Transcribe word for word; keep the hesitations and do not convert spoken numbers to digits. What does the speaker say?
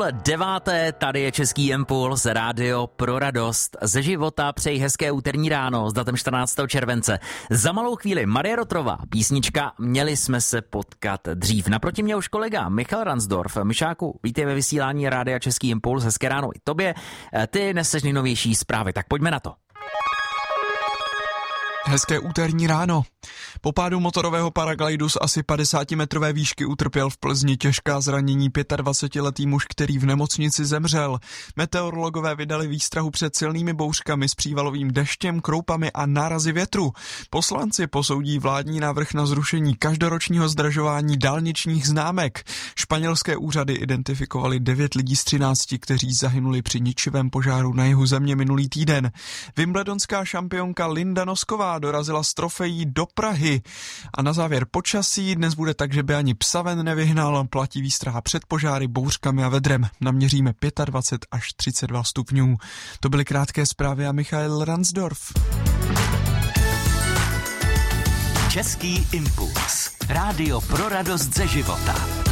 půl deváté, tady je Český impuls, rádio pro radost ze života. Přeji hezké úterní ráno s datem čtrnáctého července. Za malou chvíli Marie Rotrová, písnička Měli jsme se potkat dřív. Naproti mě už kolega Michal Ransdorf. Mišáku, vítej ve vysílání rádia Český impuls, hezké ráno i tobě. Ty neseš nejnovější zprávy, tak pojďme na to. Hezké úterní ráno. Po pádu motorového paraglidu z asi padesátimetrové výšky utrpěl v Plzni těžká zranění dvacetiletý muž, který v nemocnici zemřel. Meteorologové vydali výstrahu před silnými bouřkami s přívalovým deštěm, kroupami a nárazy větru. Poslanci posoudí vládní návrh na zrušení každoročního zdražování dálničních známek. Španělské úřady identifikovali devět lidí z třinácti, kteří zahynuli při ničivém požáru na jihu země minulý týden. Wimbledonská šampionka Linda Nosková dorazila s trofejí do Prahy. A na závěr počasí. Dnes bude tak, že by ani psaven nevyhnal. Platí výstraha před požáry, bouřkami a vedrem. Naměříme dvacet pět až třicet dva stupňů. To byly krátké zprávy a Michal Ransdorf. Český impuls. Rádio pro radost ze života.